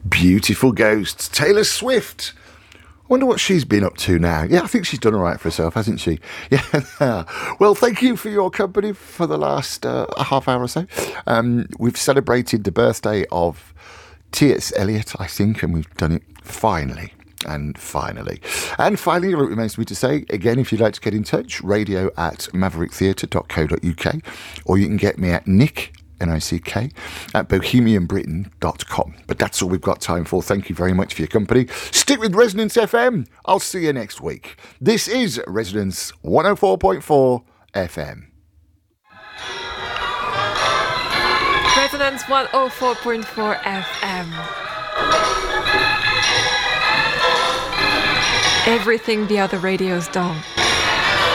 Beautiful Ghosts, Taylor Swift. I wonder what she's been up to now. Yeah, I think she's done all right for herself, hasn't she? Yeah. Well, thank you for your company for the last half hour or so. We've celebrated the birthday of T.S. Eliot, I think, and we've done it finally. And finally, all it remains for me to say, again, if you'd like to get in touch, radio@mavericktheatre.co.uk, or you can get me at Nick, N-I-C-K, at bohemianbritain.com. But that's all we've got time for. Thank you very much for your company. Stick with Resonance FM. I'll see you next week. This is Resonance 104.4 FM. Resonance 104.4 FM. Everything the other radios don't.